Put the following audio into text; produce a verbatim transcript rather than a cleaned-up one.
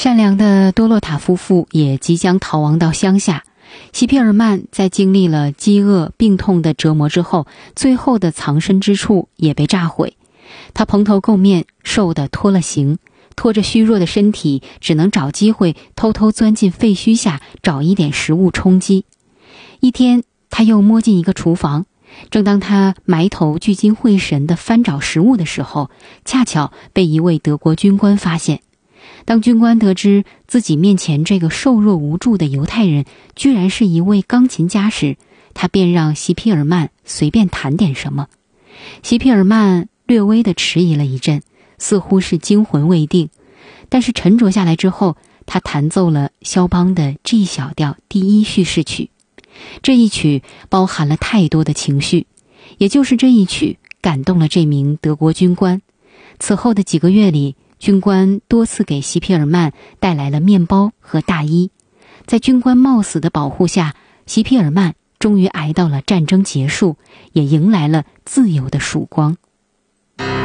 善良的多洛塔夫妇也即将逃亡到乡下。席皮尔曼在经历了饥饿、病痛的折磨之后，最后的藏身之处也被炸毁。他蓬头垢面，瘦得脱了形，拖着虚弱的身体，只能找机会偷偷钻进废墟下，找一点食物充饥。一天，他又摸进一个厨房，正当他埋头聚精会神地翻找食物的时候，恰巧被一位德国军官发现。当军官得知自己面前这个瘦弱无助的犹太人居然是一位钢琴家时，他便让席皮尔曼随便弹点什么。席皮尔曼略微地迟疑了一阵，似乎是惊魂未定，但是沉着下来之后，他弹奏了肖邦的 G 小调第一叙事曲。这一曲包含了太多的情绪，也就是这一曲感动了这名德国军官。此后的几个月里，军官多次给席皮尔曼带来了面包和大衣。在军官冒死的保护下，席皮尔曼终于挨到了战争结束，也迎来了自由的曙光。